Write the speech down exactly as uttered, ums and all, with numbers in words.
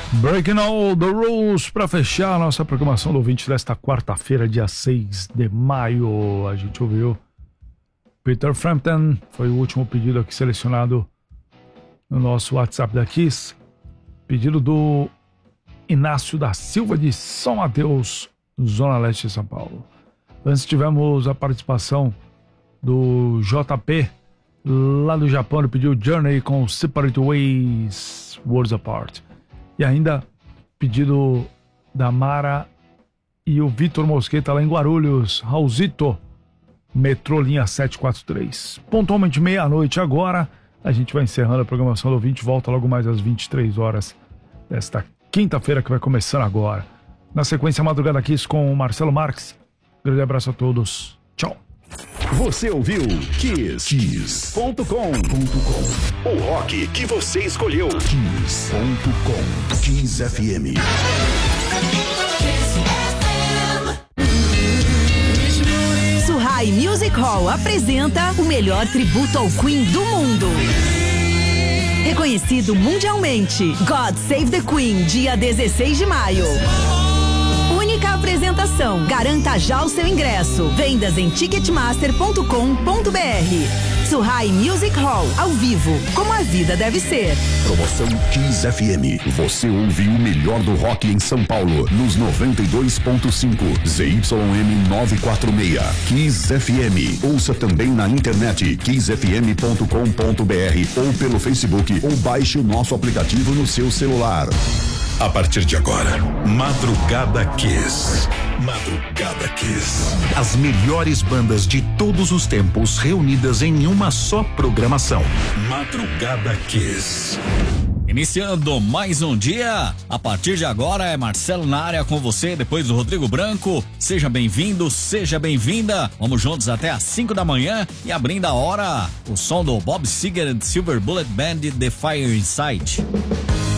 Breaking All the Rules para fechar a nossa programação do ouvinte desta quarta-feira, dia seis de maio. A gente ouviu Peter Frampton, foi o último pedido aqui selecionado no nosso WhatsApp da Kiss. Pedido do Inácio da Silva de São Mateus, Zona Leste de São Paulo. Antes tivemos a participação do J P, lá do Japão, ele pediu Journey com Separate Ways, Worlds Apart. E ainda pedido da Mara e o Vitor Mosqueta lá em Guarulhos, Raulzito, metrô linha setecentos e quarenta e três. Pontualmente meia-noite agora, a gente vai encerrando a programação do ouvinte, volta logo mais às vinte e três horas desta quinta-feira que vai começando agora. Na sequência, Madrugada Kiss com o Marcelo Marques. Grande abraço a todos. Tchau. Você ouviu Kiss Kiss ponto com. O rock que você escolheu. Kiss ponto com. Kiss F M. Suhai Music Hall apresenta o melhor tributo ao Queen do mundo. Reconhecido mundialmente, God Save the Queen, dia dezesseis de maio. Única apresentação. Garanta já o seu ingresso. Vendas em ticketmaster ponto com ponto b r. Suhai Music Hall, ao vivo, como a vida deve ser. Promoção Kiss F M. Você ouviu o melhor do rock em São Paulo, nos noventa e dois ponto cinco, Z Y M novecentos e quarenta e seis. Kiss F M. Ouça também na internet kiss f m ponto com ponto b r ou pelo Facebook, ou baixe o nosso aplicativo no seu celular. A partir de agora, Madrugada Kiss. Madrugada Kiss. As melhores bandas de todos os tempos reunidas em uma só programação. Madrugada Kiss. Iniciando mais um dia, a partir de agora é Marcelo na área com você, depois do Rodrigo Branco. Seja bem-vindo, seja bem-vinda. Vamos juntos até às cinco da manhã e abrindo a hora, o som do Bob Seger and Silver Bullet Band, The Fire Inside.